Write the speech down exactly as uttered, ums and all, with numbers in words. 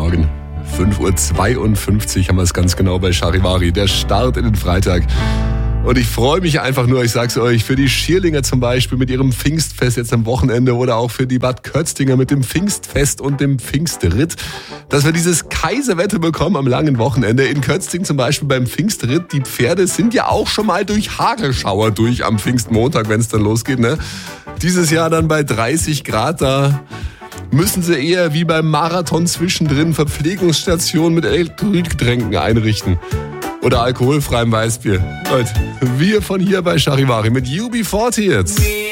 Morgen. fünf Uhr zweiundfünfzig haben wir es ganz genau bei Charivari. Der Start in den Freitag. Und ich freue mich einfach nur, ich sag's euch, für die Schierlinger zum Beispiel mit ihrem Pfingstfest jetzt am Wochenende oder auch für die Bad Kötzinger mit dem Pfingstfest und dem Pfingstritt, dass wir dieses Kaiserwetter bekommen am langen Wochenende. In Kötzting zum Beispiel beim Pfingstritt, die Pferde sind ja auch schon mal durch Hagelschauer durch am Pfingstmontag, wenn es dann losgeht, ne? Dieses Jahr dann bei dreißig Grad, da müssen sie eher wie beim Marathon zwischendrin Verpflegungsstationen mit Elektrolytgetränken einrichten. Oder alkoholfreiem Weißbier. Leute, wir von hier bei Charivari mit U B vierzig jetzt.